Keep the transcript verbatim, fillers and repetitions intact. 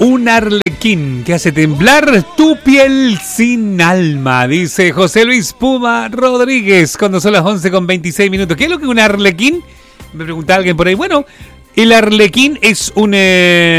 Un arlequín que hace temblar tu piel sin alma, dice José Luis Puma Rodríguez, cuando son las once con veintiséis minutos. ¿Qué es lo que es un arlequín? Me pregunta alguien por ahí. Bueno, el arlequín es un... Eh